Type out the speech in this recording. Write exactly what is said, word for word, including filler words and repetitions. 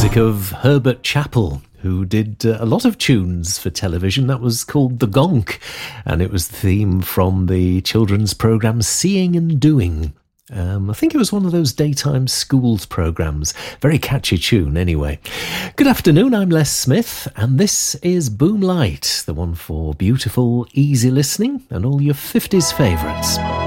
music of Herbert Chappell, who did uh, a lot of tunes for television. That was called The Gonk, and it was the theme from the children's programme Seeing and Doing. Um, I think it was one of those daytime schools programmes. Very catchy tune anyway. Good afternoon, I'm Les Smith, and this is Boom Light, the one for beautiful, easy listening and all your fifties favourites.